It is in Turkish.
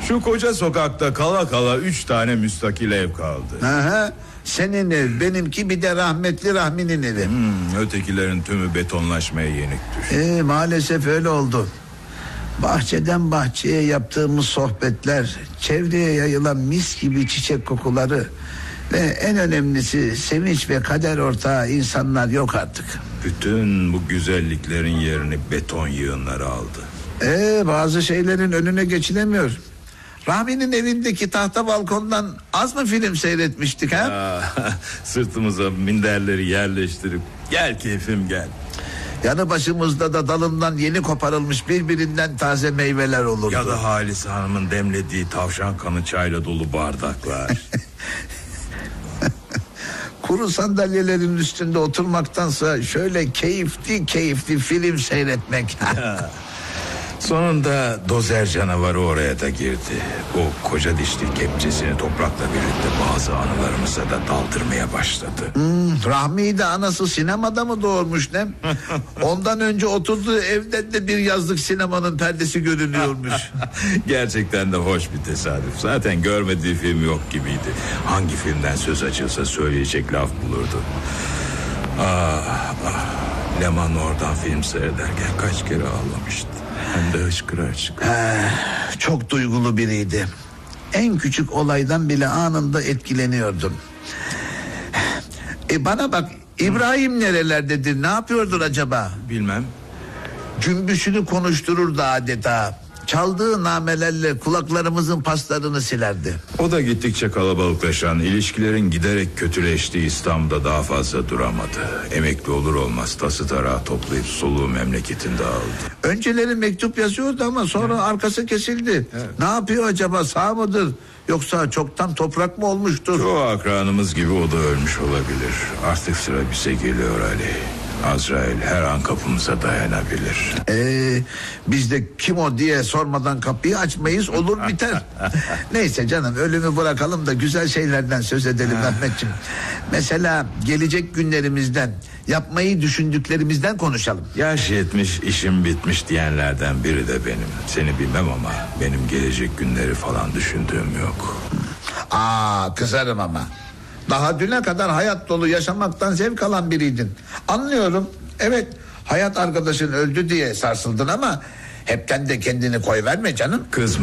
Şu koca sokakta kala kala 3 tane müstakil ev kaldı. Aha, senin ev, benimki, bir de rahmetli Rahmi'nin evi. Ötekilerin tümü betonlaşmaya yenik düştü. Maalesef öyle oldu. Bahçeden bahçeye yaptığımız sohbetler, çevreye yayılan mis gibi çiçek kokuları ve en önemlisi sevinç ve kader ortağı insanlar yok artık. Bütün bu güzelliklerin yerini beton yığınları aldı. Bazı şeylerin önüne geçilemiyor. Rahmi'nin evindeki tahta balkondan az mı film seyretmiştik ha? Sırtımıza minderleri yerleştirip gel keyfim gel. Yanı başımızda da dalından yeni koparılmış birbirinden taze meyveler olurdu. Ya da Halis Hanım'ın demlediği tavşan kanı çayla dolu bardaklar. Kuru sandalyelerin üstünde oturmaktansa şöyle keyifli film seyretmek. Sonunda dozer canavarı oraya da girdi. O koca dişli kepçesini toprakla birlikte bazı anılarımıza da daldırmaya başladı. Rahmi'yi de anası sinemada mı doğurmuş ne? Ondan önce oturduğu evden de bir yazlık sinemanın perdesi görünüyormuş. Gerçekten de hoş bir tesadüf. Zaten görmediği film yok gibiydi. Hangi filmden söz açılsa söyleyecek laf bulurdu. Leman oradan film seyrederken kaç kere ağlamıştı. Hem de hıçkıra hıçkıra. Çok duygulu biriydi. En küçük olaydan bile anında etkileniyordum. Bana bak, İbrahim nerelerdedir, ne yapıyordur acaba? Bilmem. Cümbüşünü konuştururdu adeta. Çaldığı namelerle kulaklarımızın paslarını silerdi. O da gittikçe kalabalıklaşan, ilişkilerin giderek kötüleştiği İstanbul'da daha fazla duramadı. Emekli olur olmaz tası tarağı toplayıp soluğu memleketinde aldı. Önceleri mektup yazıyordu ama sonra arkası kesildi. Evet. Ne yapıyor acaba, sağ mıdır? Yoksa çoktan toprak mı olmuştur? Çoğu akranımız gibi o da ölmüş olabilir. Artık sıra bize geliyor Ali. Azrail her an kapımıza dayanabilir. Biz de kim o diye sormadan kapıyı açmayız, olur biter. Neyse canım, ölümü bırakalım da güzel şeylerden söz edelim Ahmetciğim. Mesela gelecek günlerimizden, yapmayı düşündüklerimizden konuşalım. Yaş yetmiş, işim bitmiş diyenlerden biri de benim. Seni bilmem ama benim gelecek günleri falan düşündüğüm yok. Kızarım ama. Daha düne kadar hayat dolu yaşamaktan zevk alan biriydin. Anlıyorum. Evet, hayat arkadaşın öldü diye sarsıldın ama hepten de kendini koyverme canım. Kızma.